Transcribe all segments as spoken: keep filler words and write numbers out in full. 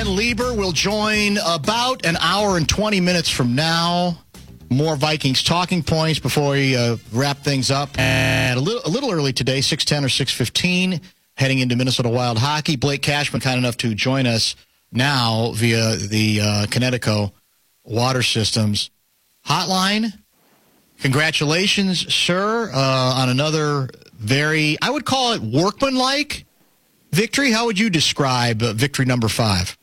Ben Lieber will join about an hour and twenty minutes from now. More Vikings talking points before we uh, wrap things up. And a little, a little early today, six ten or six fifteen, heading into Minnesota Wild hockey. Blake Cashman kind enough to join us now via the uh, Connecticut Water Systems hotline. Congratulations, sir, uh, on another very, I would call it workmanlike victory. How would you describe uh, victory number five?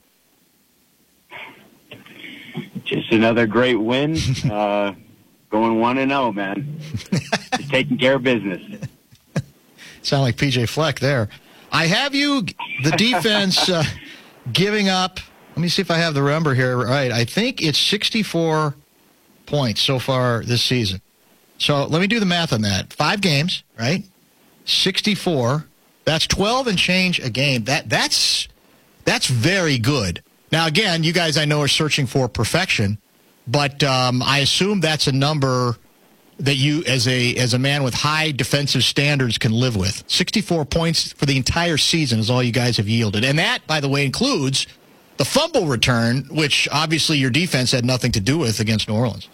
Just another great win. Uh, going one and zero, man. Just taking care of business. Sound like P J Fleck there. I have you, the defense, uh, giving up. Let me see if I have the number here right. I think it's sixty-four points so far this season. So let me do the math on that. Five games, right? sixty-four. That's twelve and change a game. That that's that's very good. Now, again, you guys I know are searching for perfection, but um, I assume that's a number that you, as a as a man with high defensive standards, can live with. sixty-four points for the entire season is all you guys have yielded. And that, by the way, includes the fumble return, which obviously your defense had nothing to do with against New Orleans.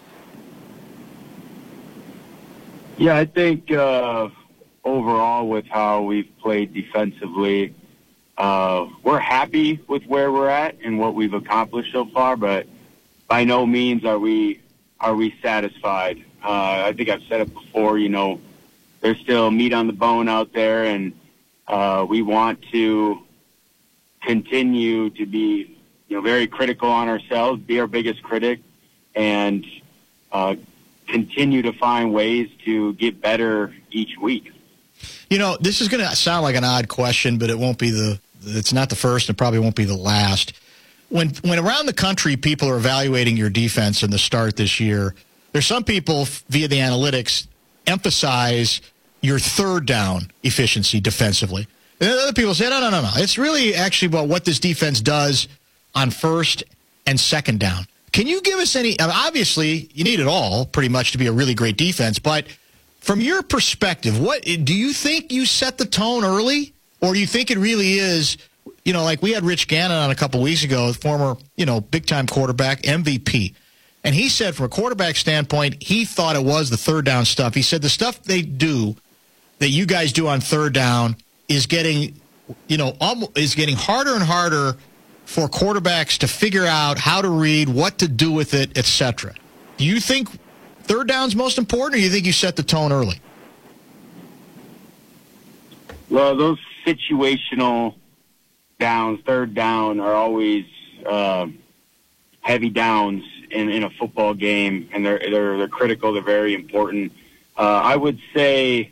Yeah, I think uh, overall with how we've played defensively, Uh, we're happy with where we're at and what we've accomplished so far, but by no means are we are we satisfied. Uh, I think I've said it before. You know, there's still meat on the bone out there, and uh, we want to continue to be, you know, very critical on ourselves, be our biggest critic, and uh, continue to find ways to get better each week. You know, this is going to sound like an odd question, but it won't be the. It's not the first, and it probably won't be the last. When when around the country people are evaluating your defense in the start this year, there's some people via the analytics emphasize your third down efficiency defensively. And then other people say, no, no, no, no. It's really actually about what this defense does on first and second down. Can you give us any? Obviously, you need it all pretty much to be a really great defense, but from your perspective, what do you think you set the tone early? Or do you think it really is, you know, like we had Rich Gannon on a couple weeks ago, former, you know, big-time quarterback, M V P. And he said from a quarterback standpoint, he thought it was the third down stuff. He said the stuff they do, that you guys do on third down, is getting, you know, is getting harder and harder for quarterbacks to figure out how to read, what to do with it, et cetera. Do you think third down's most important, or do you think you set the tone early? Well, those situational downs, third down, are always uh, heavy downs in, in a football game, and they're they're they're critical. They're very important. Uh, I would say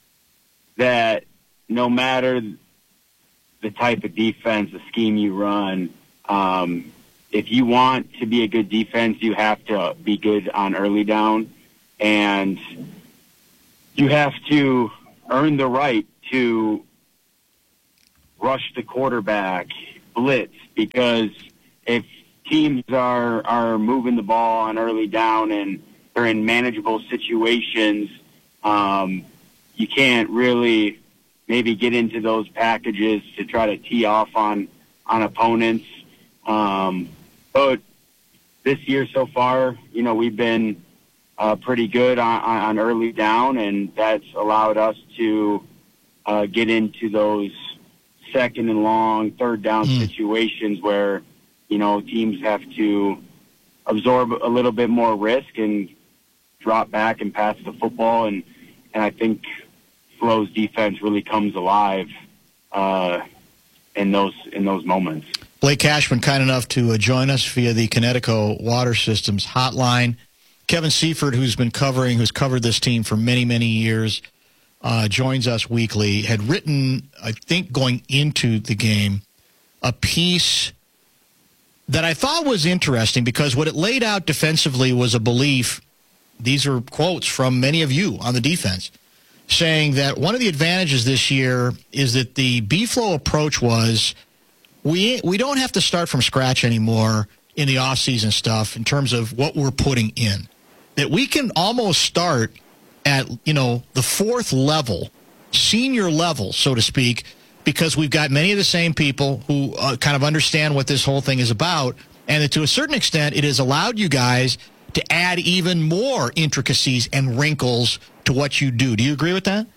that no matter the type of defense, the scheme you run, um, if you want to be a good defense, you have to be good on early down, and you have to earn the right to rush the quarterback, blitz, because if teams are, are moving the ball on early down and they're in manageable situations, um, you can't really maybe get into those packages to try to tee off on, on opponents. Um, but this year so far, you know, we've been uh, pretty good on, on early down, and that's allowed us to uh, get into those second and long, third down mm. situations where, you know, teams have to absorb a little bit more risk and drop back and pass the football. And, and I think Flo's defense really comes alive uh, in those in those moments. Blake Cashman, kind enough to uh, join us via the Connecticut Water Systems hotline. Kevin Seifert, who's been covering, who's covered this team for many, many years, Uh, joins us weekly, had written, I think going into the game, a piece that I thought was interesting because what it laid out defensively was a belief, these are quotes from many of you on the defense, saying that one of the advantages this year is that the B-Flow approach was we we don't have to start from scratch anymore in the offseason stuff in terms of what we're putting in. That we can almost start at, you know, the fourth level, senior level, so to speak, because we've got many of the same people who uh, kind of understand what this whole thing is about, and that to a certain extent it has allowed you guys to add even more intricacies and wrinkles to what you do. Do you agree with that?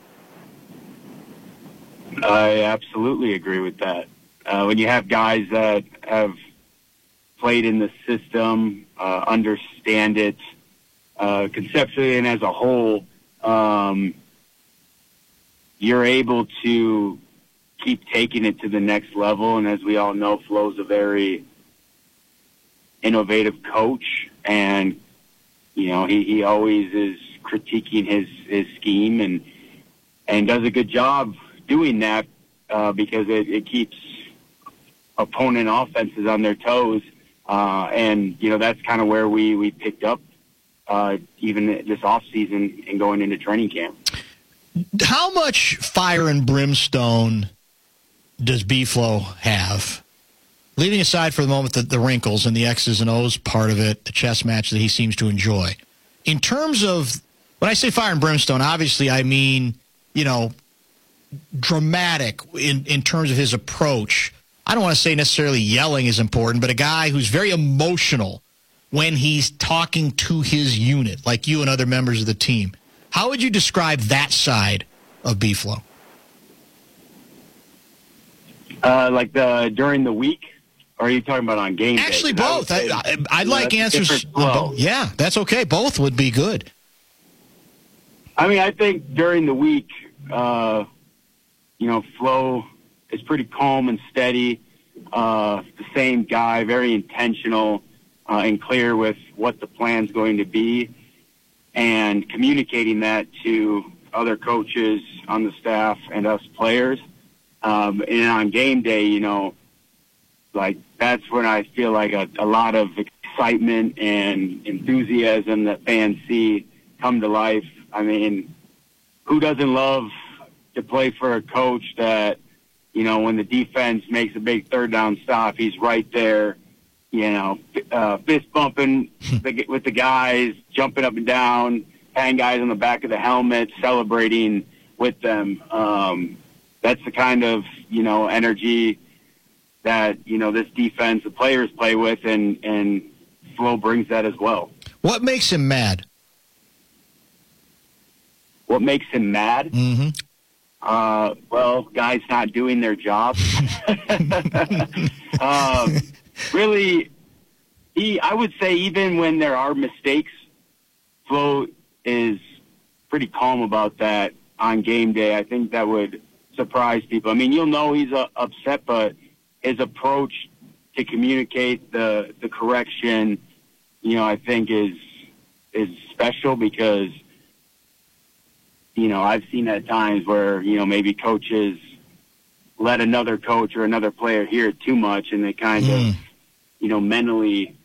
I absolutely agree with that. Uh, when you have guys that have played in the system, uh, understand it uh, conceptually and as a whole, um, you're able to keep taking it to the next level. And as we all know, Flo's a very innovative coach, and you know he, he always is critiquing his, his scheme and and does a good job doing that uh, because it, it keeps opponent offenses on their toes. Uh, and, you know, that's kind of where we, we picked up uh, even this offseason and going into training camp. How much fire and brimstone does B-Flow have? Leaving aside for the moment the, the wrinkles and the X's and O's part of it, the chess match that he seems to enjoy. In terms of, when I say fire and brimstone, obviously I mean, you know, dramatic in, in terms of his approach. I don't want to say necessarily yelling is important, but a guy who's very emotional when he's talking to his unit, like you and other members of the team. How would you describe that side of B-Flow? Uh, like the during the week, or are you talking about on game day? Actually, both. I, I, I'd like answers on both. Yeah, that's okay. Both would be good. I mean, I think during the week, uh, you know, Flo is pretty calm and steady. Uh, the same guy, very intentional uh, and clear with what the plan's going to be, and communicating that to other coaches on the staff and us players. Um, and on game day, you know, like that's when I feel like a, a lot of excitement and enthusiasm that fans see come to life. I mean, who doesn't love to play for a coach that, you know, when the defense makes a big third down stop, he's right there, you know, uh, fist bumping with the guys, jumping up and down, patting guys on the back of the helmet, celebrating with them. Um, that's the kind of, you know, energy that, you know, this defense, the players play with, and, and Flo brings that as well. What makes him mad? What makes him mad? Mm-hmm. Uh, well, guys not doing their job. um, really, he, I would say even when there are mistakes, Flo is pretty calm about that on game day. I think that would surprise people. I mean, you'll know he's uh, upset, but his approach to communicate the, the correction, you know, I think is is special because, you know, I've seen at times where, you know, maybe coaches let another coach or another player hear it too much, and they kind mm. of, you know, mentally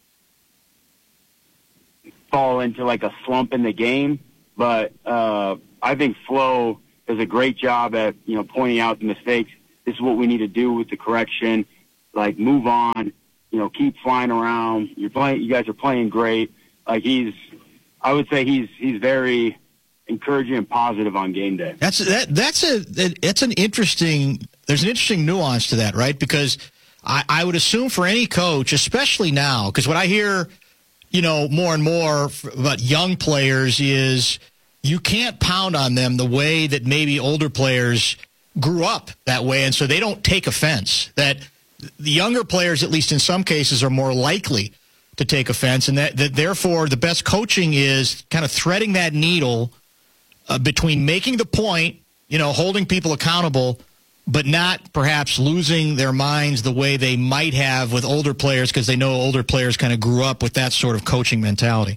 fall into like a slump in the game. But uh, I think Flo does a great job at, you know, pointing out the mistakes. This is what we need to do with the correction. Like, move on, you know, keep flying around. You're playing, you guys are playing great. Like, he's, I would say he's, he's very encouraging and positive on game day. That's that. That's a that's an interesting. There's an interesting nuance to that, right? Because I, I would assume for any coach, especially now, because what I hear, you know, more and more about young players is you can't pound on them the way that maybe older players grew up that way, and so they don't take offense. That the younger players, at least in some cases, are more likely to take offense, and that, that therefore the best coaching is kind of threading that needle Uh, between making the point, you know, holding people accountable, but not perhaps losing their minds the way they might have with older players because they know older players kind of grew up with that sort of coaching mentality.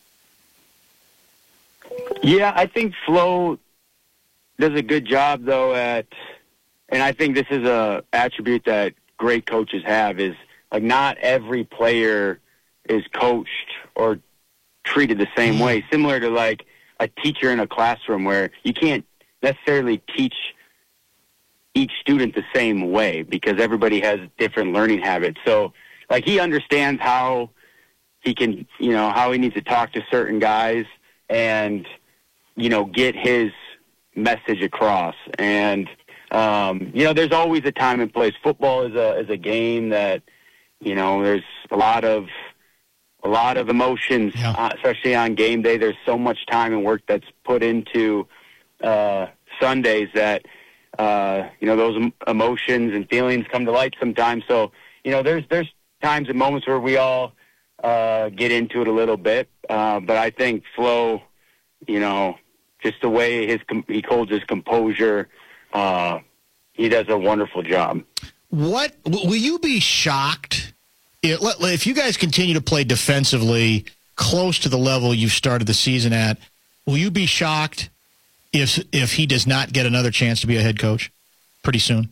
Yeah, I think Flo does a good job, though, at, and I think this is a attribute that great coaches have, is, like, not every player is coached or treated the same way, similar to, like, a teacher in a classroom where you can't necessarily teach each student the same way because everybody has different learning habits. So, like, he understands how he can, you know, how he needs to talk to certain guys and, you know, get his message across. And um, you know, there's always a time and place. Football is a is a game that, you know, there's a lot of a lot of emotions, yeah. uh, especially on game day. There's so much time and work that's put into uh, Sundays that, uh, you know, those emotions and feelings come to light sometimes. So, you know, there's there's times and moments where we all uh, get into it a little bit. Uh, but I think Flo, you know, just the way his he holds his composure, uh, he does a wonderful job. What will you be shocked if, if you guys continue to play defensively close to the level you've started the season at? Will you be shocked if if he does not get another chance to be a head coach pretty soon?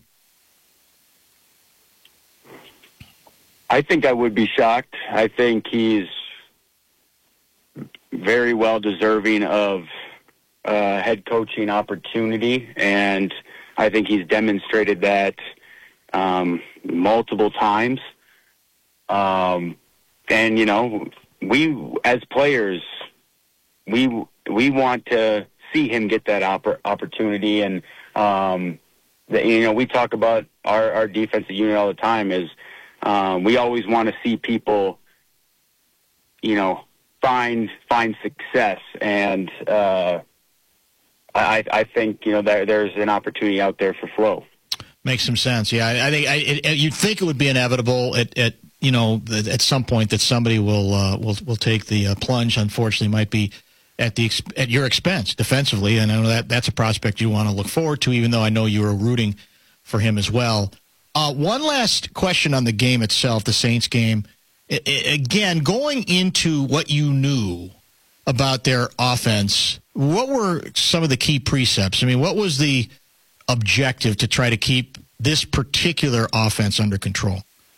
I think I would be shocked. I think he's very well deserving of a head coaching opportunity, and I think he's demonstrated that um, multiple times. Um, and, you know, we as players, we we want to see him get that oppor- opportunity. And, um, the, you know, we talk about our, our defensive unit all the time is um, we always want to see people, you know, find find success. And uh, I, I think, you know, there, there's an opportunity out there for Flo. Makes some sense. Yeah, I, I think I, it, you'd think it would be inevitable at, at you know at some point that somebody will uh, will will take the uh, plunge. Unfortunately, might be at the at your expense defensively, and I know that that's a prospect you want to look forward to. Even though I know you were rooting for him as well. Uh, one last question on the game itself, the Saints game. I, I, again, going into what you knew about their offense, what were some of the key precepts? I mean, what was the objective to try to keep this particular offense under control?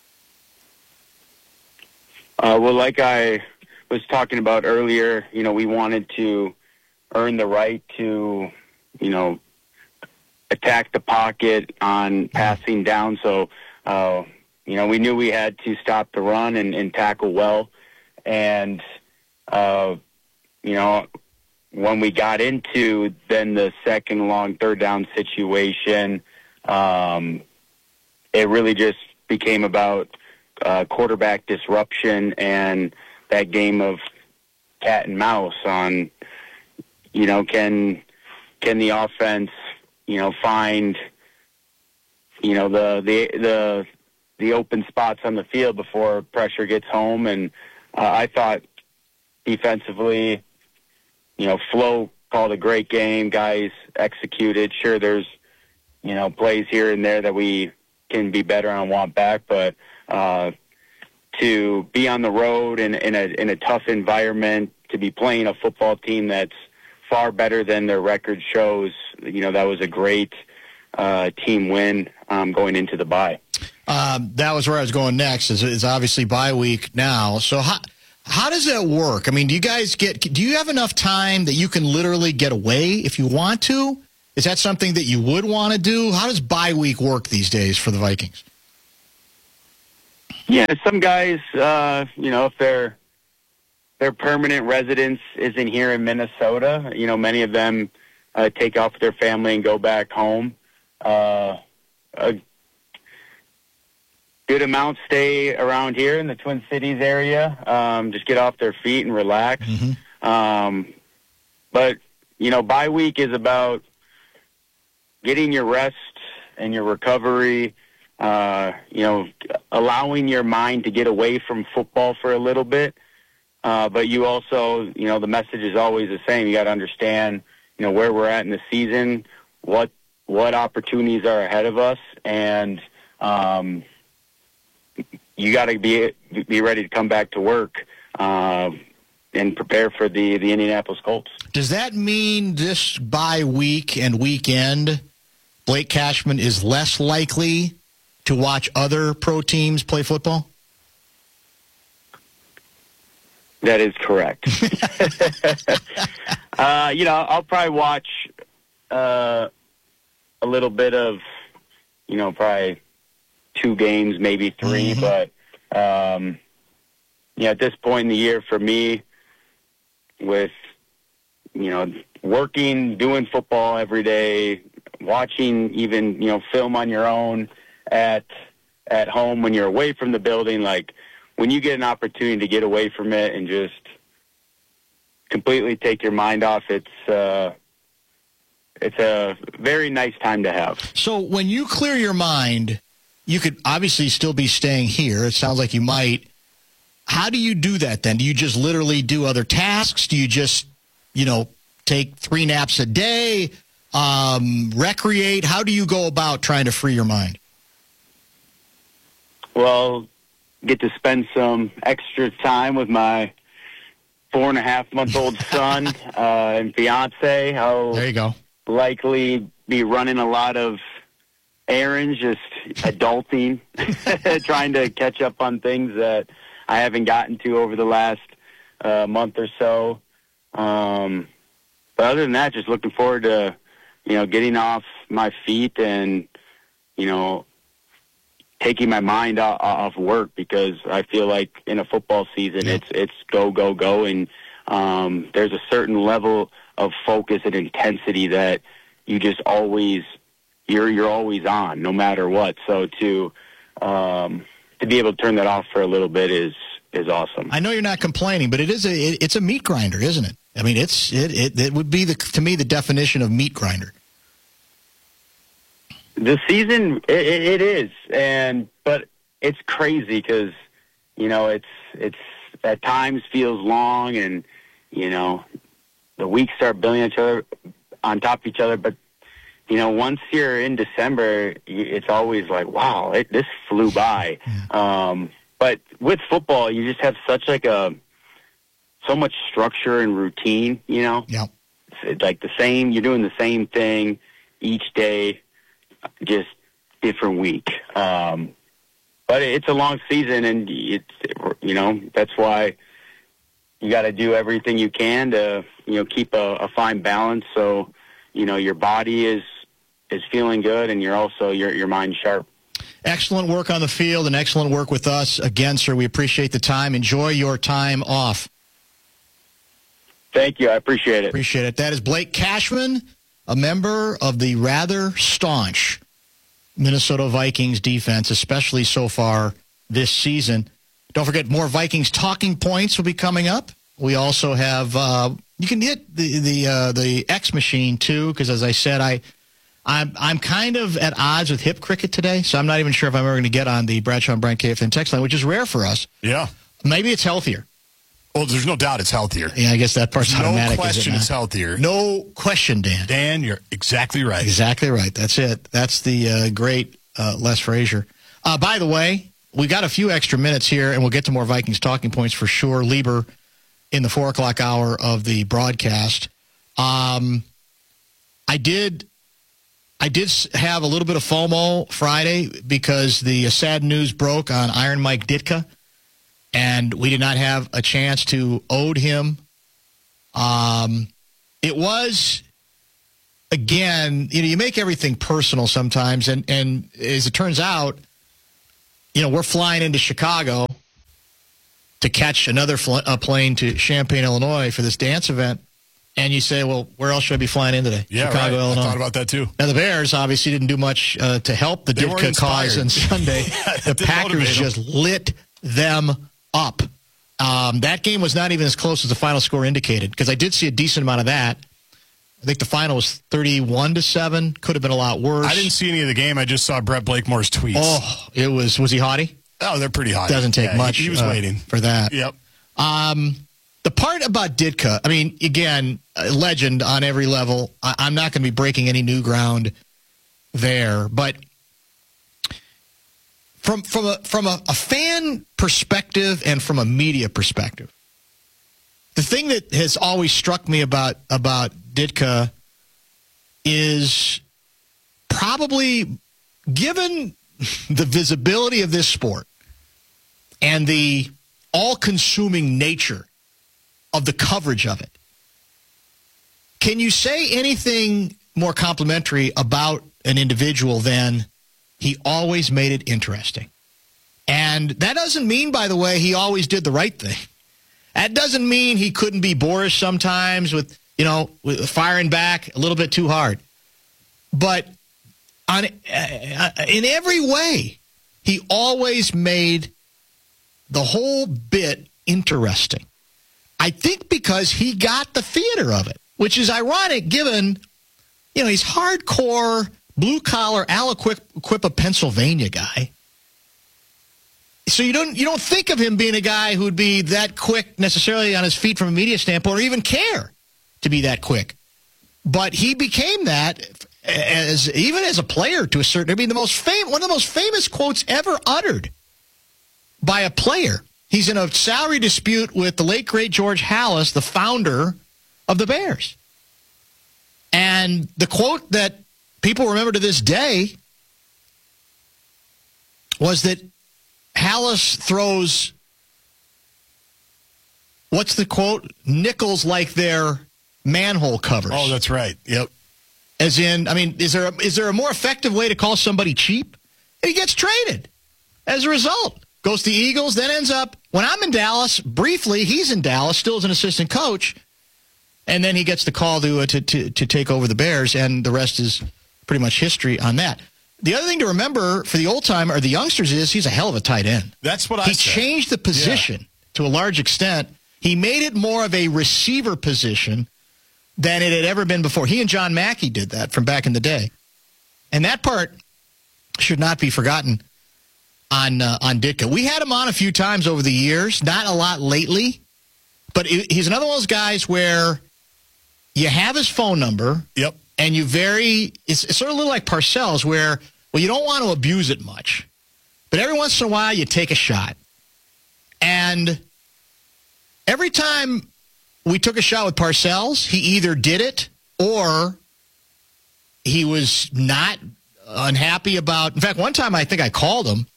Uh, well, like I was talking about earlier, you know, we wanted to earn the right to, you know, attack the pocket on passing down. So, uh, you know, we knew we had to stop the run and, and tackle well. And, uh, you know, when we got into then the second long third down situation, um, it really just became about uh, quarterback disruption and that game of cat and mouse on, you know, can can the offense, you know, find, you know, the the the the open spots on the field before pressure gets home. And uh, I thought defensively, you know, Flo called a great game. Guys executed. Sure, there's, you know, plays here and there that we can be better on, want back, but uh, to be on the road in, in a in a tough environment, to be playing a football team that's far better than their record shows, you know, that was a great uh, team win um, going into the bye. Um, that was where I was going next. Is, is obviously bye week now. So how how does that work? I mean, do you guys get? Do you have enough time that you can literally get away if you want to? Is that something that you would want to do? How does bye week work these days for the Vikings? Yeah, some guys, uh, you know, if their their permanent residence isn't here in Minnesota, you know, many of them uh, take off with their family and go back home. Uh, a good amount stay around here in the Twin Cities area, um, just get off their feet and relax. Mm-hmm. Um, but, you know, bye week is about getting your rest and your recovery, uh, you know, allowing your mind to get away from football for a little bit. Uh, but you also, you know, the message is always the same. You got to understand, you know, where we're at in the season, what what opportunities are ahead of us, and um, you got to be be ready to come back to work uh, and prepare for the the Indianapolis Colts. Does that mean this bye week and weekend, Blake Cashman is less likely to watch other pro teams play football? That is correct. uh, you know, I'll probably watch uh, a little bit of, you know, probably two games, maybe three. Mm-hmm. But, um, yeah, at this point in the year for me, with, you know, working, doing football every day, watching even, you know, film on your own at at home when you're away from the building. Like, when you get an opportunity to get away from it and just completely take your mind off, it's uh, it's a very nice time to have. So when you clear your mind, you could obviously still be staying here. It sounds like you might. How do you do that then? Do you just literally do other tasks? Do you just, you know, take three naps a day, um, recreate? How do you go about trying to free your mind? Well, get to spend some extra time with my four and a half month old son uh, and fiance. I'll there you go. Likely be running a lot of errands, just adulting, trying to catch up on things that I haven't gotten to over the last uh, month or so. Um, but other than that, just looking forward to, you know, getting off my feet and, you know, taking my mind off, off work, because I feel like in a football season, yeah. it's it's go, go, go. And um, there's a certain level of focus and intensity that you just always, you're you're always on, no matter what. So to um, to be able to turn that off for a little bit is is awesome. I know you're not complaining, but it is a it, it's a meat grinder, isn't it? I mean, it's it, it it would be the to me the definition of meat grinder. The season, it, it is, and but it's crazy because, you know, it's it's at times feels long, and, you know, the weeks start building each other on top of each other. But, you know, once you're in December, it's always like, wow, it, this flew by. Um, but with football, you just have such like a so much structure and routine. You know, yeah, it's like the same. You're doing the same thing each day, just different week. Um, but it's a long season, and it's, you know, that's why you got to do everything you can to, you know, keep a, a fine balance. So, you know, your body is, is feeling good, and you're also, your, your mind sharp. Excellent work on the field and excellent work with us. Again, sir, we appreciate the time. Enjoy your time off. Thank you. I appreciate it. Appreciate it. That is Blake Cashman, a member of the rather staunch Minnesota Vikings defense, especially so far this season. Don't forget, more Vikings talking points will be coming up. We also have, uh, you can hit the the uh, the X machine too, because as I said, I, I'm I'm kind of at odds with hip cricket today, so I'm not even sure if I'm ever going to get on the Bradshaw and Brent K F N text line, which is rare for us. Yeah. Maybe it's healthier. Well, there's no doubt it's healthier. Yeah, I guess that part's no automatic. No question it it's healthier. No question, Dan. Dan, you're exactly right. Exactly right. That's it. That's the uh, great uh, Les Frazier. Uh, by the way, we got a few extra minutes here, and we'll get to more Vikings talking points for sure. Lieber in the four o'clock hour of the broadcast. Um, I did, I did have a little bit of FOMO Friday because the uh, sad news broke on Iron Mike Ditka, and we did not have a chance to ode him. Um, it was, again, you know, you make everything personal sometimes, and and as it turns out, you know, we're flying into Chicago to catch another fl- a plane to Champaign, Illinois for this dance event. And you say, well, where else should I be flying in today? Yeah, Chicago, right. Illinois. I thought about that too. Now, the Bears obviously didn't do much uh, to help the They Ditka cause on Sunday. The Packers just lit them up. Um, that game was not even as close as the final score indicated, because I did see a decent amount of that. I think the final was thirty-one to seven. Could have been a lot worse. I didn't see any of the game. I just saw Brett Blakemore's tweets. Oh, it was, was he haughty? Oh, they're pretty haughty. Doesn't take yeah, much. He, he was uh, waiting for that. Yep. Um, the part about Ditka, I mean, again, a legend on every level. I, I'm not going to be breaking any new ground there, but from from a from a, a fan perspective and from a media perspective, the thing that has always struck me about about Ditka is probably, given the visibility of this sport and the all-consuming nature of the coverage of it, can you say anything more complimentary about an individual than he always made it interesting? And that doesn't mean, by the way, he always did the right thing. That doesn't mean he couldn't be boorish sometimes with, you know, with firing back a little bit too hard. But on uh, in every way, he always made the whole bit interesting. I think because he got the theater of it, which is ironic given, you know, he's hardcore, blue-collar, Aliquippa, Pennsylvania guy. So you don't you don't think of him being a guy who'd be that quick necessarily on his feet from a media standpoint or even care to be that quick. But he became that as even as a player to a certain degree. The most fam- one of the most famous quotes ever uttered by a player. He's in a salary dispute with the late, great George Halas, the founder of the Bears. And the quote that people remember to this day was that Halas throws, what's the quote? Nickels like they're manhole covers. Oh, that's right. Yep. As in, I mean, is there a, is there a more effective way to call somebody cheap? He gets traded as a result. Goes to the Eagles, then ends up, when I'm in Dallas, briefly, he's in Dallas, still as an assistant coach, and then he gets the call to, uh, to, to, to take over the Bears, and the rest is pretty much history on that. The other thing to remember for the old-timer or the youngsters is he's a hell of a tight end. That's what I He said. changed the position yeah. to a large extent. He made it more of a receiver position than it had ever been before. He and John Mackey did that from back in the day. And that part should not be forgotten on uh, on Ditka. We had him on a few times over the years, not a lot lately, but he's another one of those guys where you have his phone number. Yep. And you very, it's, it's sort of a little like Parcells where, well, you don't want to abuse it much. But every once in a while, you take a shot. And every time we took a shot with Parcells, he either did it or he was not unhappy about, in fact, one time I think I called him,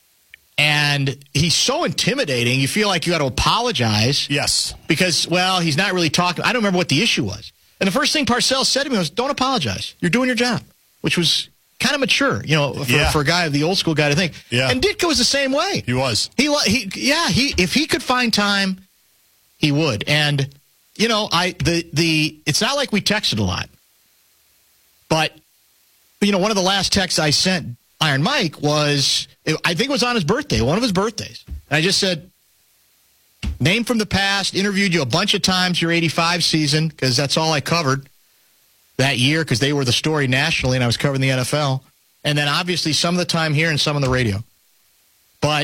and he's so intimidating, you feel like you got to apologize. Yes. Because, well, he's not really talking. I don't remember what the issue was. And the first thing Parcells said to me was, don't apologize. You're doing your job, which was kind of mature, you know, for, yeah. for a guy, the old school guy to think. Yeah. And Ditka was the same way. He was. He, he, yeah, he, if he could find time, he would. And, you know, I, the, the, it's not like we texted a lot, but, you know, one of the last texts I sent Iron Mike was, I think it was on his birthday, one of his birthdays. And I just said, name from the past, interviewed you a bunch of times your eighty-five season, because that's all I covered that year, because they were the story nationally, and I was covering the N F L. And then obviously some of the time here and some on the radio. But,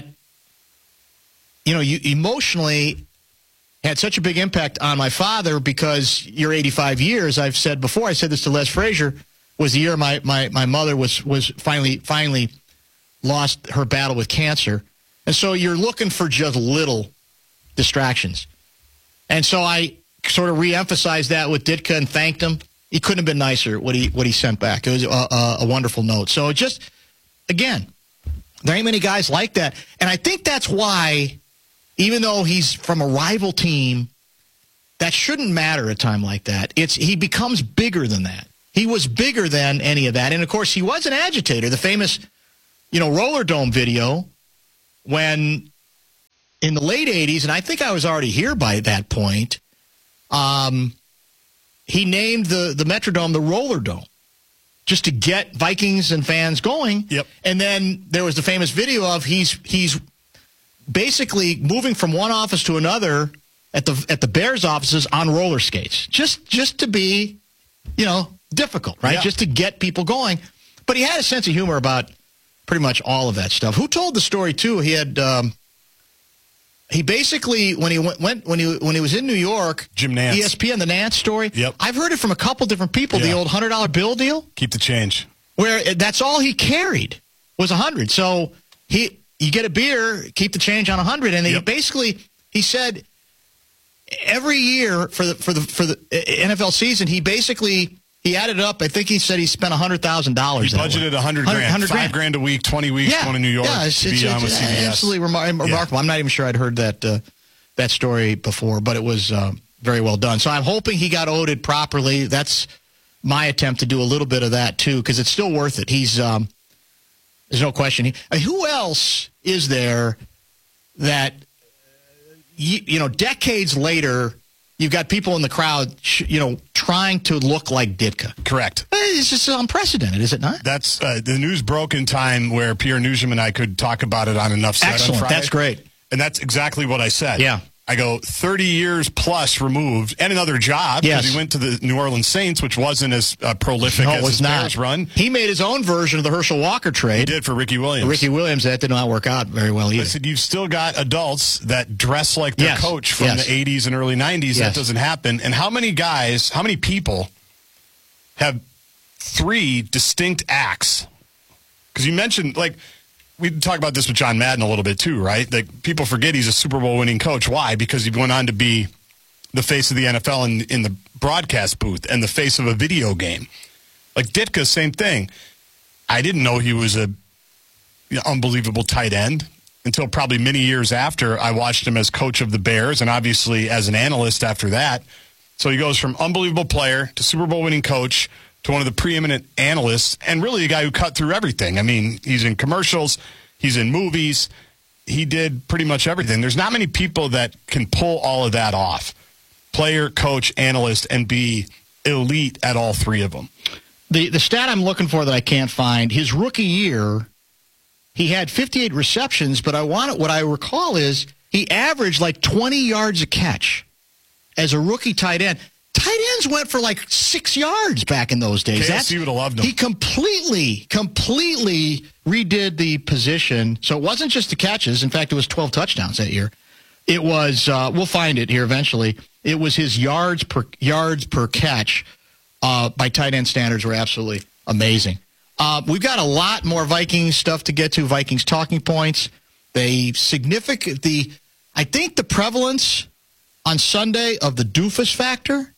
you know, you emotionally had such a big impact on my father because your eighty-five years, I've said before, I said this to Les Frazier, was the year my, my, my mother was was finally finally lost her battle with cancer. And so you're looking for just little distractions. And so I sort of re-emphasized that with Ditka and thanked him. He couldn't have been nicer what he what he sent back. It was a, a, a wonderful note. So just, again, there ain't many guys like that. And I think that's why, even though he's from a rival team, that shouldn't matter at a time like that. It's he becomes bigger than that. He was bigger than any of that. And, of course, he was an agitator. The famous, you know, Roller Dome video when in the late eighties, and I think I was already here by that point, um, he named the, the Metrodome the Roller Dome just to get Vikings and fans going. Yep. And then there was the famous video of he's he's basically moving from one office to another at the at the Bears offices on roller skates, just just to be, you know, difficult, right? Yeah. Just to get people going. But he had a sense of humor about pretty much all of that stuff. Who told the story too? He had um, he basically when he went, went when he when he was in New York, Jim Nantz, E S P N, the Nantz story. Yep. I've heard it from a couple different people. Yeah. The old hundred dollar bill deal. Keep the change. Where that's all he carried was a hundred. So he you get a beer, keep the change on a hundred, and he Yep. basically he said every year for the for the for the N F L season he basically. He added up. I think he said he spent a hundred thousand dollars. He budgeted a hundred grand, hundred five grand a week, twenty weeks yeah. going to New York yeah, it's, to it's, be it's, on with it's C B S. absolutely remar- remarkable. Yeah. I'm not even sure I'd heard that uh, that story before, but it was uh, very well done. So I'm hoping he got owed properly. That's my attempt to do a little bit of that too, because it's still worth it. He's um, there's no question. He, I mean, who else is there that you, you know decades later? You've got people in the crowd, you know, trying to look like Ditka. Correct. is just unprecedented, is it not? That's uh, the news broke in time where Pierre Nugent and I could talk about it on Enough Said Excellent. on Friday. That's great. And that's exactly what I said. Yeah. I go thirty years plus removed and another job because yes. he went to the New Orleans Saints, which wasn't as uh, prolific no, as it was his not. Bears run. He made his own version of the Herschel Walker trade. He did for Ricky Williams. Ricky Williams, that did not work out very well either. I said, you've still got adults that dress like their yes. coach from yes. the eighties and early nineties. Yes. That doesn't happen. And how many guys, how many people have three distinct acts? Because you mentioned, like, we talk about this with John Madden a little bit too, right? Like, people forget he's a Super Bowl winning coach. Why? Because he went on to be the face of the N F L in, in the broadcast booth and the face of a video game. Like Ditka, same thing. I didn't know he was a you know, unbelievable tight end until probably many years after I watched him as coach of the Bears and obviously as an analyst after that. So he goes from unbelievable player to Super Bowl winning coach to one of the preeminent analysts, and really a guy who cut through everything. I mean, he's in commercials, he's in movies, he did pretty much everything. There's not many people that can pull all of that off. Player, coach, analyst, and be elite at all three of them. The the stat I'm looking for that I can't find, his rookie year, he had fifty-eight receptions, but I want it, what I recall is he averaged like twenty yards a catch as a rookie tight end. Tight ends went for like six yards back in those days. K S C would have loved him. He completely, completely redid the position. So it wasn't just the catches. In fact, it was twelve touchdowns that year. It was, uh, we'll find it here eventually. It was his yards per yards per catch uh, by tight end standards were absolutely amazing. Uh, we've got a lot more Vikings stuff to get to, Vikings talking points. They significant, the, I think the prevalence on Sunday of the doofus factor,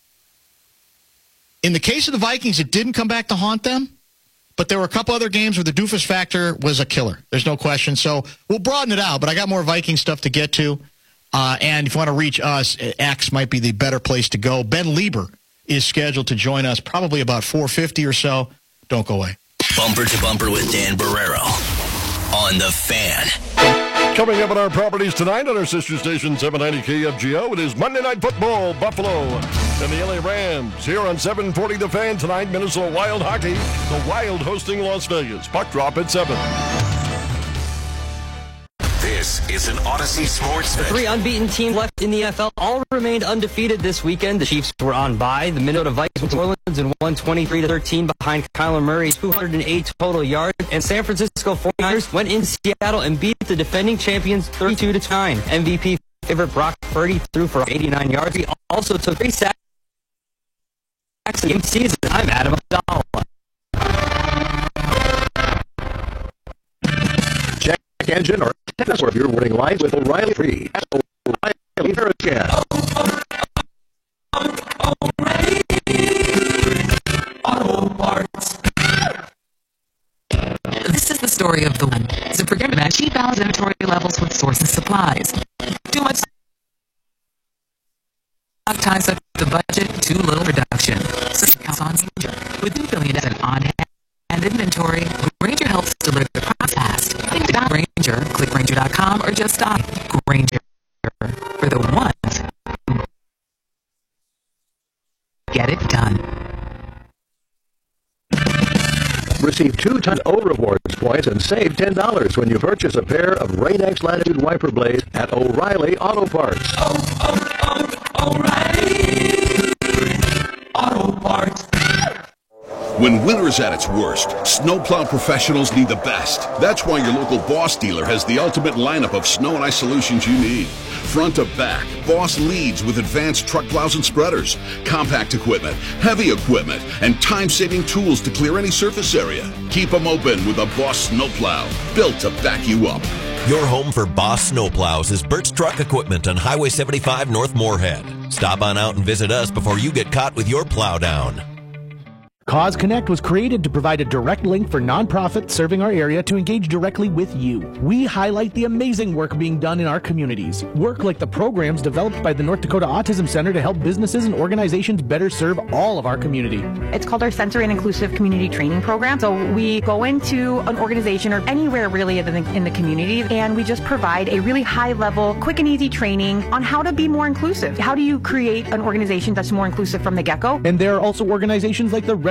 in the case of the Vikings, it didn't come back to haunt them, but there were a couple other games where the doofus factor was a killer. There's no question. So we'll broaden it out, but I got more Viking stuff to get to. Uh, and if you want to reach us, X might be the better place to go. Ben Lieber is scheduled to join us probably about four fifty or so. Don't go away. Bumper to Bumper with Dan Barrero on The Fan. Coming up on our properties tonight on our sister station seven ninety K F G O, it is Monday Night Football, Buffalo and the L A Rams. Here on seven forty The Fan tonight, Minnesota Wild Hockey. The Wild hosting Las Vegas. Puck drop at seven. This is an Odyssey Sports The three unbeaten teams left in the N F L all remained undefeated this weekend. The Chiefs were on bye. The Minnesota Vikings went to New Orleans and won twenty-three to thirteen behind Kyler Murray's two hundred eight total yards. And San Francisco forty-niners went into Seattle and beat the defending champions thirty-two to nine. M V P favorite Brock Purdy threw for eighty-nine yards. He also took three sacks in the season. I'm Adam Abdallah. Check engine or text if you're winning live with O'Reilly Free. O'Reilly Hurricane. Auto Parts. This is the story of the one. So forget about cheap balance inventory levels with Sources Supplies. Too much stock ties up the budget, too little production. So counts on Grainger. With two billion dollars in on-hand inventory, Grainger helps deliver the product fast. Think about Grainger. Click Grainger dot com or just stop. Grainger. For the ones who get it done. Receive two tons O rewards points and save ten dollars when you purchase a pair of Rain-X Latitude wiper blades at O'Reilly Auto Parts. Oh, oh, oh, O'Reilly Auto Parts. When winter is at its worst, snowplow professionals need the best. That's why your local Boss dealer has the ultimate lineup of snow and ice solutions you need. Front to back, Boss leads with advanced truck plows and spreaders, compact equipment, heavy equipment, and time-saving tools to clear any surface area. Keep them open with a Boss snowplow, built to back you up. Your home for Boss snowplows is Burt's Truck Equipment on Highway seventy-five North Moorhead. Stop on out and visit us before you get caught with your plow down. Cause Connect was created to provide a direct link for nonprofits serving our area to engage directly with you. We highlight the amazing work being done in our communities. Work like the programs developed by the North Dakota Autism Center to help businesses and organizations better serve all of our community. It's called our Sensory and Inclusive Community Training Program. So we go into an organization or anywhere really in the, in the community, and we just provide a really high level, quick and easy training on how to be more inclusive. How do you create an organization that's more inclusive from the get-go? And there are also organizations like the Red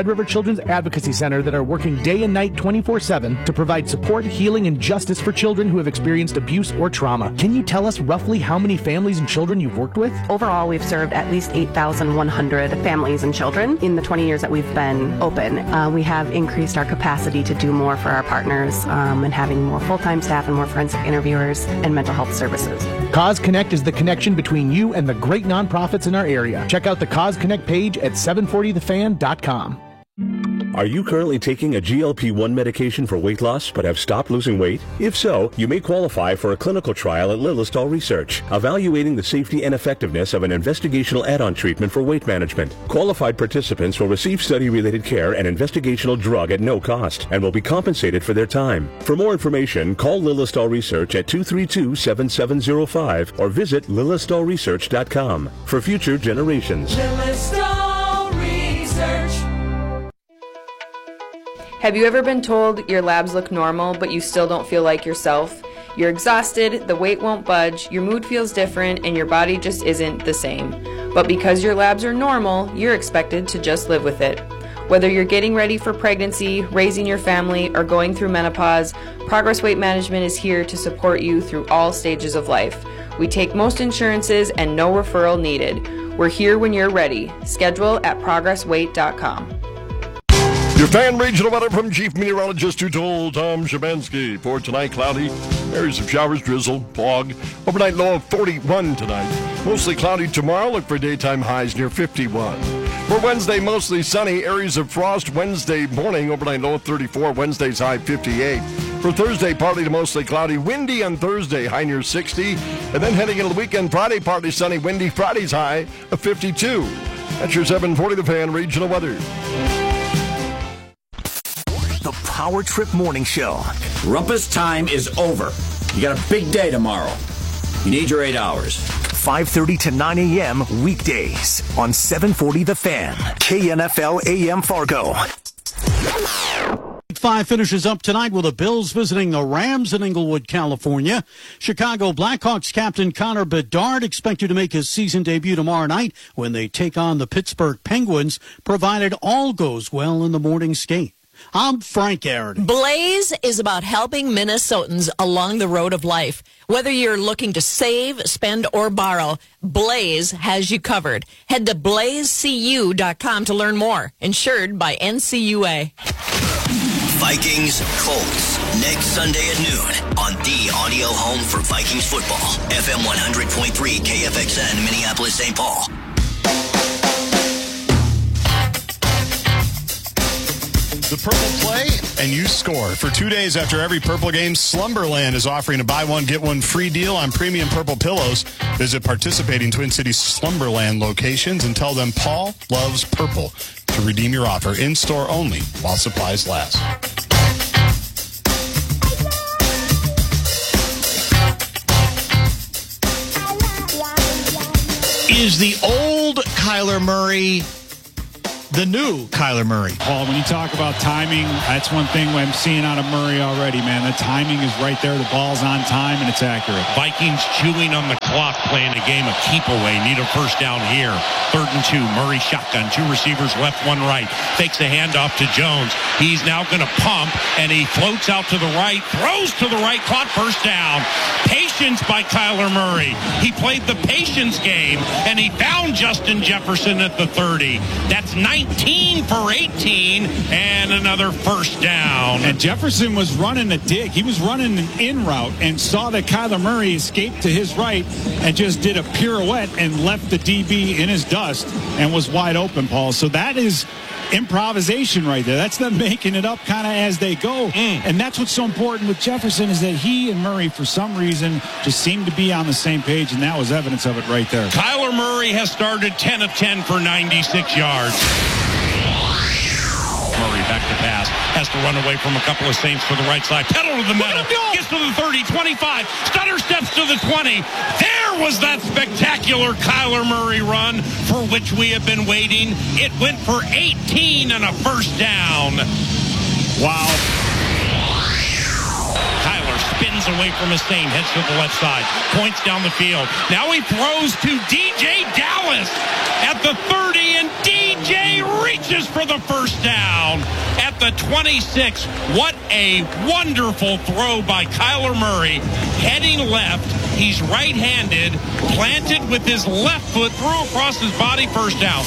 River Children's Advocacy Center that are working day and night twenty-four seven to provide support, healing, and justice for children who have experienced abuse or trauma. Can you tell us roughly how many families and children you've worked with? Overall, we've served at least eight thousand one hundred families and children in the twenty years that we've been open. Uh, we have increased our capacity to do more for our partners um, and having more full-time staff and more forensic interviewers and mental health services. Cause Connect is the connection between you and the great nonprofits in our area. Check out the Cause Connect page at seven forty the fan dot com. Are you currently taking a G L P one medication for weight loss but have stopped losing weight? If so, you may qualify for a clinical trial at Lilistol Research, evaluating the safety and effectiveness of an investigational add-on treatment for weight management. Qualified participants will receive study-related care and investigational drug at no cost and will be compensated for their time. For more information, call Lilistol Research at two three two, seven seven zero five or visit lilistol research dot com. For future generations. Lilistol Research. Have you ever been told your labs look normal, but you still don't feel like yourself? You're exhausted, the weight won't budge, your mood feels different, and your body just isn't the same. But because your labs are normal, you're expected to just live with it. Whether you're getting ready for pregnancy, raising your family, or going through menopause, Progress Weight Management is here to support you through all stages of life. We take most insurances and no referral needed. We're here when you're ready. Schedule at progress weight dot com. Your fan regional weather from Chief Meteorologist who told Tom Shabansky. For tonight, cloudy, areas of showers, drizzle, fog. Overnight low of forty-one tonight. Mostly cloudy tomorrow. Look for daytime highs near fifty-one. For Wednesday, mostly sunny, areas of frost. Wednesday morning, overnight low of thirty-four. Wednesday's high fifty-eight. For Thursday, partly to mostly cloudy. Windy on Thursday, high near sixty. And then heading into the weekend, Friday, partly sunny, windy. Friday's high of fifty-two. That's your seven forty The Fan regional weather. The Power Trip Morning Show. Rumpus time is over. You got a big day tomorrow. You need your eight hours. five thirty to nine a.m. weekdays on seven forty The Fan. K N F L A M Fargo. Five finishes up tonight with the Bills visiting the Rams in Inglewood, California. Chicago Blackhawks captain Connor Bedard expected to make his season debut tomorrow night when they take on the Pittsburgh Penguins, provided all goes well in the morning skate. I'm Frank Aaron. Blaze is about helping Minnesotans along the road of life. Whether you're looking to save, spend, or borrow, Blaze has you covered. Head to blaze c u dot com to learn more. Insured by N C U A. Vikings Colts next Sunday at noon on the audio home for Vikings football. F M one hundred point three K F X N Minneapolis, Saint Paul. The Purple play, and you score. For two days after every Purple game, Slumberland is offering a buy one, get one free deal on premium Purple pillows. Visit participating Twin Cities Slumberland locations and tell them Paul loves Purple to redeem your offer in-store only while supplies last. Is the old Kyler Murray the new Kyler Murray? Paul, when you talk about timing, that's one thing I'm seeing out of Murray already, man. The timing is right there. The ball's on time, and it's accurate. Vikings chewing on the clock, playing a game of keep away. Need a first down here. Third and two. Murray shotgun. Two receivers left, one right. Fakes a handoff to Jones. He's now going to pump, and he floats out to the right. Throws to the right. Caught first down. Patience by Kyler Murray. He played the patience game, and he found Justin Jefferson at the thirty. That's nineteen for eighteen, and another first down. And Jefferson was running a dig. He was running an in route and saw that Kyler Murray escaped to his right and just did a pirouette and left the D B in his dust and was wide open, Paul. So that is improvisation right there. That's them making it up kind of as they go. Mm. And that's what's so important with Jefferson is that he and Murray, for some reason, just seem to be on the same page, and that was evidence of it right there. Kyler Murray has started ten of ten for ninety-six yards. Murray back to pass. Has to run away from a couple of Saints to the right side. Pedal to the middle. Gets to the thirty, twenty-five. Stutter steps to the twenty. There was that spectacular Kyler Murray run for which we have been waiting. It went for eighteen and a first down. Wow. Kyler spins away from his Saint, heads to the left side, points down the field. Now he throws to D J Dallas at the thirty, and D J reaches for the first down at the twenty-six. What a wonderful throw by Kyler Murray. Heading left. He's right-handed, planted with his left foot, threw across his body, first down.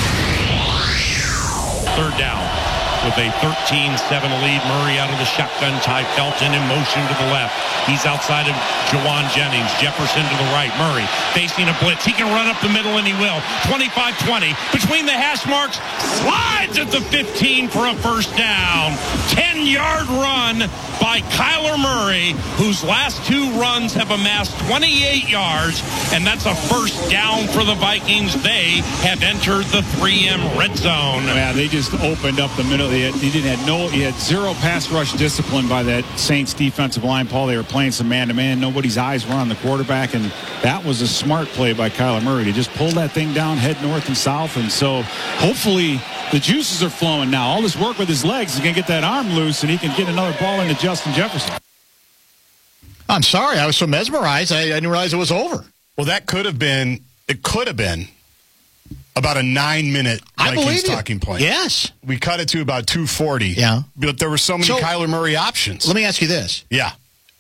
Third down. With a thirteen seven lead, Murray out of the shotgun type, Felton in motion to the left. He's outside of Jawan Jennings. Jefferson to the right. Murray facing a blitz. He can run up the middle, and he will. twenty-five twenty. Between the hash marks, slides at the fifteen for a first down. ten-yard run by Kyler Murray, whose last two runs have amassed twenty-eight yards, and that's a first down for the Vikings. They have entered the three M red zone. Yeah, they just opened up the middle. He, had, he didn't had no. He had zero pass rush discipline by that Saints defensive line. Paul, they were playing some man-to-man. Nobody's eyes were on the quarterback, and that was a smart play by Kyler Murray to just pull that thing down, head north and south. And so, hopefully, the juices are flowing now. All this work with his legs is going to get that arm loose, and he can get another ball into Justin Jefferson. I'm sorry, I was so mesmerized, I, I didn't realize it was over. Well, that could have been. It could have been. About a nine-minute Vikings talking point. Yes. We cut it to about two forty. Yeah. But there were so many so, Kyler Murray options. Let me ask you this. Yeah.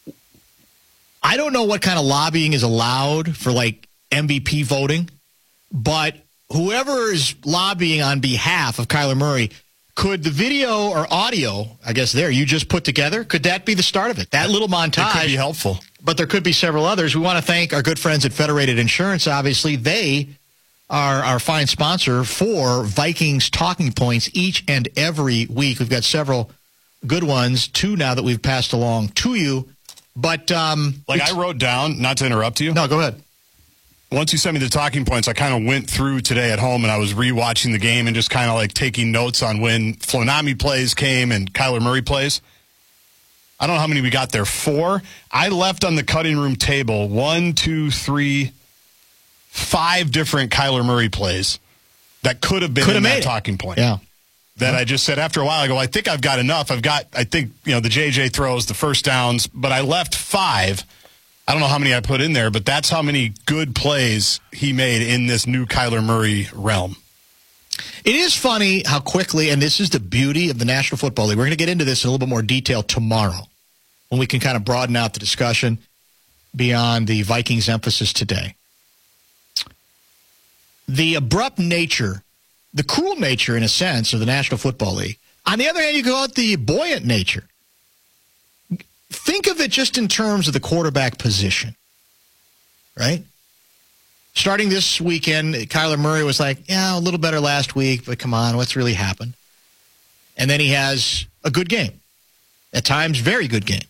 I don't know what kind of lobbying is allowed for, like, M V P voting, but whoever is lobbying on behalf of Kyler Murray, could the video or audio, I guess there, you just put together, could that be the start of it? That little montage. It could be helpful. But there could be several others. We want to thank our good friends at Federated Insurance, obviously. They are our fine sponsor for Vikings Talking Points each and every week. We've got several good ones, two now that we've passed along to you. But um, like I wrote down, not to interrupt you. No, go ahead. Once you sent me the talking points, I kind of went through today at home, and I was rewatching the game and just kind of like taking notes on when Flonami plays came and Kyler Murray plays. I don't know how many we got there. Four. I left on the cutting room table one, two, three, five different Kyler Murray plays that could have been could in have that made talking point. Yeah. That I just said after a while, I go, I think I've got enough. I've got, I think, you know, the J J throws, the first downs, but I left five. I don't know how many I put in there, but that's how many good plays he made in this new Kyler Murray realm. It is funny how quickly, and this is the beauty of the National Football League. We're going to get into this in a little bit more detail tomorrow when we can kind of broaden out the discussion beyond the Vikings' emphasis today. The abrupt nature, the cruel nature, in a sense, of the National Football League. On the other hand, you go out the buoyant nature. Think of it just in terms of the quarterback position, right? Starting this weekend, Kyler Murray was like, yeah, a little better last week, but come on, what's really happened? And then he has a good game. At times, very good game.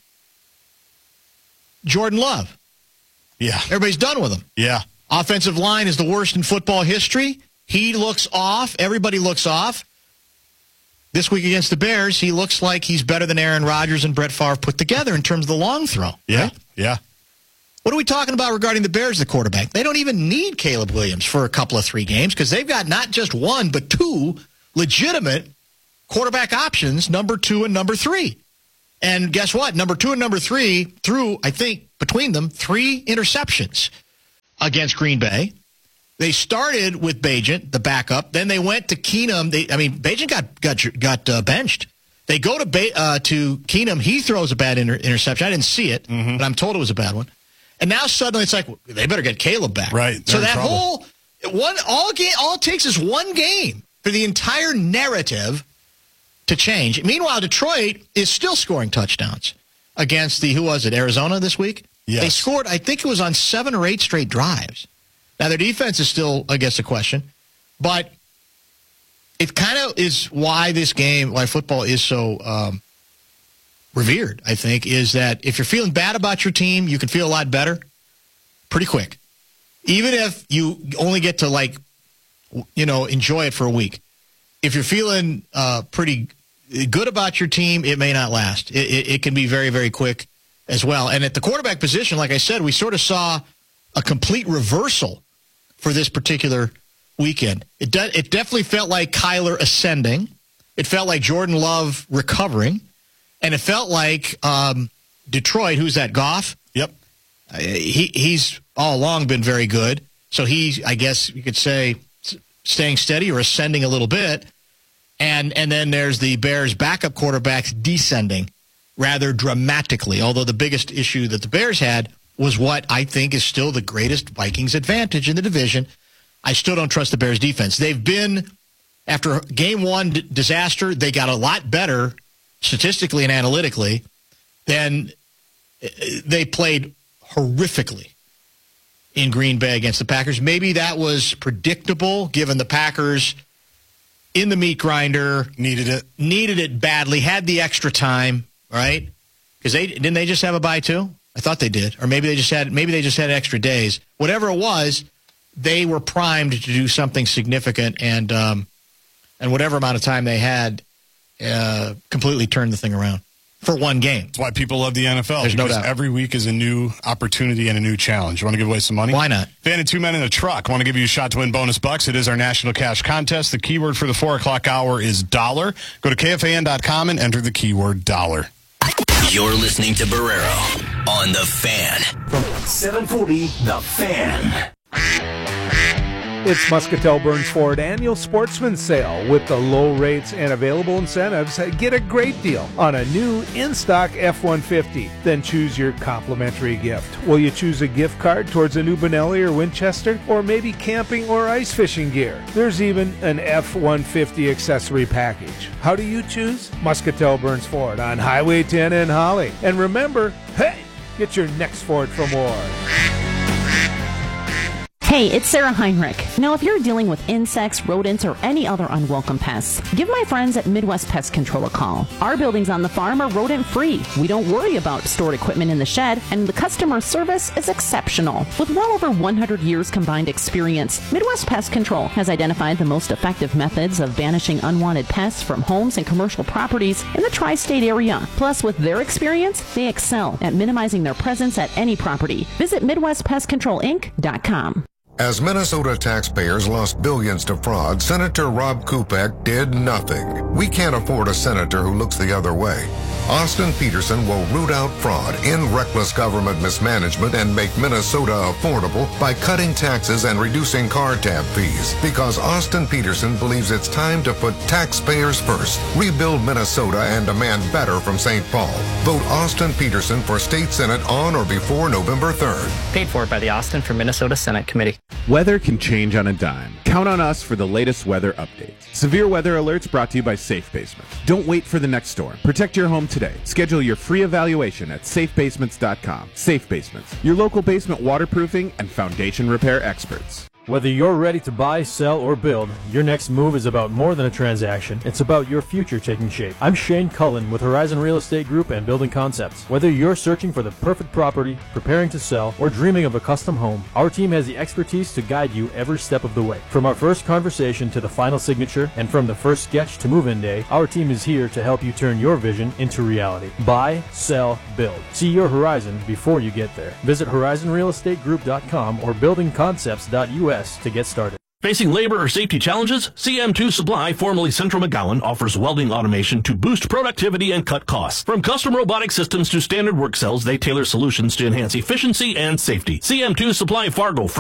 Jordan Love. Yeah. Everybody's done with him. Yeah. Offensive line is the worst in football history. He looks off. Everybody looks off. This week against the Bears, he looks like he's better than Aaron Rodgers and Brett Favre put together in terms of the long throw. Yeah, right? yeah. What are we talking about regarding the Bears, the quarterback? They don't even need Caleb Williams for a couple of three games because they've got not just one, but two legitimate quarterback options, number two and number three. And guess what? Number two and number three threw, I think, between them, three interceptions against Green Bay. They started with Bagent, the backup. Then they went to Keenum. They, I mean, Bagent got got got uh, benched. They go to ba- uh, to Keenum. He throws a bad inter- interception. I didn't see it, mm-hmm. but I'm told it was a bad one. And now suddenly it's like, well, they better get Caleb back. Right. So that trouble. whole one all game all it takes is one game for the entire narrative to change. Meanwhile, Detroit is still scoring touchdowns against the who was it Arizona this week? Yes. They scored. I think it was on seven or eight straight drives. Now, their defense is still, I guess, a question. But it kind of is why this game, why football is so um, revered, I think, is that if you're feeling bad about your team, you can feel a lot better pretty quick. Even if you only get to, like, you know, enjoy it for a week. If you're feeling uh, pretty good about your team, it may not last. It, it, it can be very, very quick as well. And at the quarterback position, like I said, we sort of saw a complete reversal for this particular weekend. It de- it definitely felt like Kyler ascending. It felt like Jordan Love recovering. And it felt like um, Detroit, who's that, Goff? Yep. Uh, he He's all along been very good. So he, I guess you could say, staying steady or ascending a little bit. And and then there's the Bears' backup quarterbacks descending rather dramatically, although the biggest issue that the Bears had was what I think is still the greatest Vikings advantage in the division. I still don't trust the Bears' defense. They've been, after game one d- disaster, they got a lot better statistically and analytically. Then they played horrifically in Green Bay against the Packers. Maybe that was predictable given the Packers in the meat grinder. Needed it. Needed it badly, had the extra time, right? Because they didn't they just have a bye too? I thought they did. Or maybe they just had maybe they just had extra days. Whatever it was, they were primed to do something significant, and um, and whatever amount of time they had uh, completely turned the thing around for one game. That's why people love the N F L. There's no because doubt. Every week is a new opportunity and a new challenge. You want to give away some money? Why not? Fan and two men in a truck. Want to give you a shot to win bonus bucks. It is our national cash contest. The keyword for the four o'clock hour is dollar. Go to K F A N dot com and enter the keyword dollar. You're listening to Barrero on The Fan. From seven forty, The Fan. It's Muscatel Burns Ford Annual Sportsman Sale. With the low rates and available incentives, get a great deal on a new in-stock F one fifty. Then choose your complimentary gift. Will you choose a gift card towards a new Benelli or Winchester? Or maybe camping or ice fishing gear? There's even an F one fifty accessory package. How do you choose? Muscatel Burns Ford on Highway ten in Holly. And remember, hey, get your next Ford from Ward. Hey, it's Sarah Heinrich. Now, if you're dealing with insects, rodents, or any other unwelcome pests, give my friends at Midwest Pest Control a call. Our buildings on the farm are rodent-free. We don't worry about stored equipment in the shed, and the customer service is exceptional. With well over one hundred years combined experience, Midwest Pest Control has identified the most effective methods of banishing unwanted pests from homes and commercial properties in the tri-state area. Plus, with their experience, they excel at minimizing their presence at any property. Visit Midwest Pest Control Inc dot com. As Minnesota taxpayers lost billions to fraud, Senator Rob Kupek did nothing. We can't afford a senator who looks the other way. Austin Peterson will root out fraud, end reckless government mismanagement, and make Minnesota affordable by cutting taxes and reducing car tab fees. Because Austin Peterson believes it's time to put taxpayers first, rebuild Minnesota, and demand better from Saint Paul. Vote Austin Peterson for State Senate on or before November third. Paid for by the Austin for Minnesota Senate Committee. Weather can change on a dime. Count on us for the latest weather updates. Severe weather alerts brought to you by Safe Basements. Don't wait for the next storm. Protect your home today. Schedule your free evaluation at safe basements dot com. Safe Basements, your local basement waterproofing and foundation repair experts. Whether you're ready to buy, sell, or build, your next move is about more than a transaction. It's about your future taking shape. I'm Shane Cullen with Horizon Real Estate Group and Building Concepts. Whether you're searching for the perfect property, preparing to sell, or dreaming of a custom home, our team has the expertise to guide you every step of the way. From our first conversation to the final signature, and from the first sketch to move-in day, our team is here to help you turn your vision into reality. Buy, sell, build. See your horizon before you get there. Visit horizon real estate group dot com or building concepts dot U S to get started. Facing labor or safety challenges? C M two Supply, formerly Central McGowan, offers welding automation to boost productivity and cut costs. From custom robotic systems to standard work cells, they tailor solutions to enhance efficiency and safety. C M two Supply Fargo.